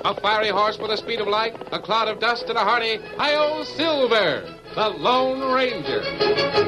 A fiery horse with the speed of light, a cloud of dust, and a hearty, "Hi-yo, Silver, the Lone Ranger."